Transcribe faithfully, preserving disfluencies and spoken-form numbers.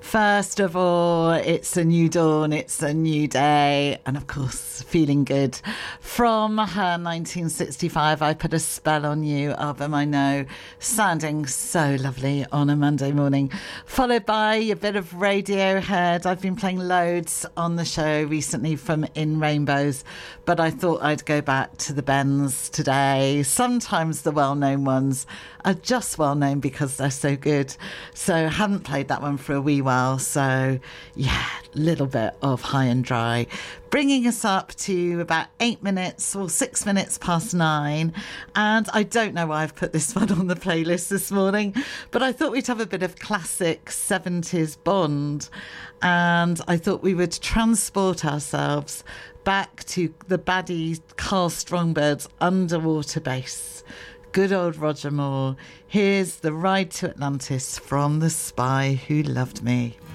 First of all, it's a new dawn, it's a new day, and of course, Feeling Good. From her nineteen sixty-five I Put a Spell on You album, I know, sounding so lovely on a Monday morning. Followed by a bit of Radiohead. I've been playing loads on the show recently from In Rainbows, but I thought I'd go back to the Bends today. Sometimes the well-known ones are just well-known because they're so good. So haven't played that one for a wee while. So yeah, little bit of High and Dry, bringing us up to about eight minutes or six minutes past nine. And I don't know why I've put this one on the playlist this morning, but I thought we'd have a bit of classic seventies Bond, and I thought we would transport ourselves back to the baddie Carl Strongbird's underwater base. Good old Roger Moore. Here's The Ride to Atlantis from The Spy Who Loved Me.